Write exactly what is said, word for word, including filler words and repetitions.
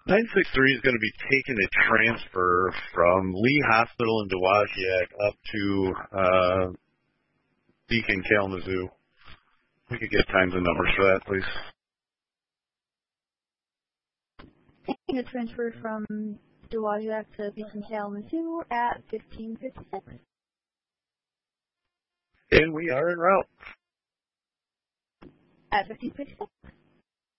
nine six three is going to be taking a transfer from Lee Hospital in Dowagiac up to uh, Beacon Kalamazoo. We could get times and numbers for that, please. Taking a transfer from Dowagiac to Beacon Kalamazoo at fifteen fifty-six. And we are en route. At fifteen fifty-six.